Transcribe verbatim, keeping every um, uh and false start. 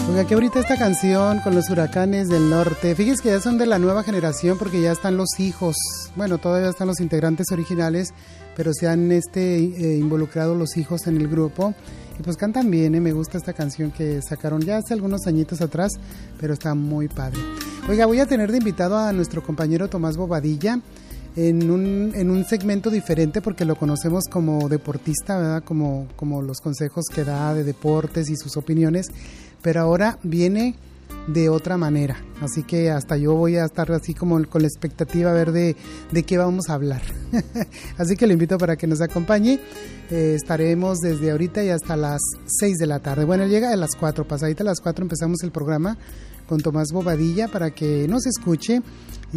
Oiga, qué ahorita esta canción con los Huracanes del Norte. Fíjese que ya son de la nueva generación porque ya están los hijos. Bueno, todavía están los integrantes originales, pero se han este, eh, involucrado los hijos en el grupo. Y pues cantan bien, ¿eh? Me gusta esta canción que sacaron ya hace algunos añitos atrás, pero está muy padre. Oiga, voy a tener de invitado a nuestro compañero Tomás Bobadilla en un, en un segmento diferente porque lo conocemos como deportista, ¿verdad? Como, como los consejos que da de deportes y sus opiniones, pero ahora viene de otra manera, así que hasta yo voy a estar así como con la expectativa a ver de, de qué vamos a hablar. Así que lo invito para que nos acompañe. Eh, estaremos desde ahorita y hasta las seis de la tarde. Bueno, él llega a las cuatro, pasadita a las cuatro empezamos el programa con Tomás Bobadilla para que nos escuche